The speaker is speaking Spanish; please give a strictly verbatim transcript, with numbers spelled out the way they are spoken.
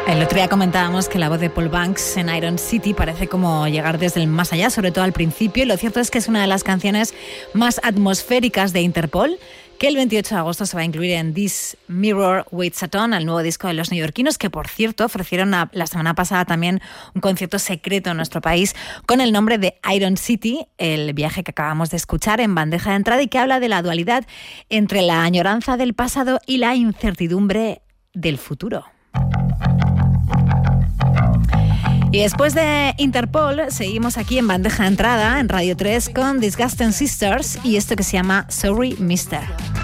El otro día comentábamos que la voz de Paul Banks en Iron City parece como llegar desde el más allá, sobre todo al principio, y lo cierto es que es una de las canciones más atmosféricas de Interpol, que el veintiocho de agosto se va a incluir en This Mirror Waits Upon, el nuevo disco de los neoyorquinos, que por cierto ofrecieron a, la semana pasada también un concierto secreto en nuestro país con el nombre de Iron City, el viaje que acabamos de escuchar en bandeja de entrada y que habla de la dualidad entre la añoranza del pasado y la incertidumbre del futuro. Y después de Interpol, seguimos aquí en bandeja de entrada, en Radio tres, con Disgusting Sisters y esto que se llama Sorry Mister